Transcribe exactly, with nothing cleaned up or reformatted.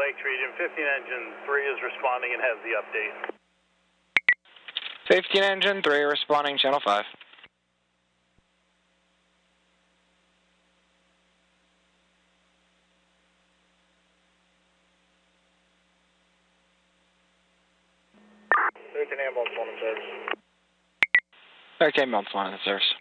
Mike's region, fifteen engine three is responding and has the update. fifteen engine three responding, channel five. thirteen ambulance one in service. thirteen ambulance one in service.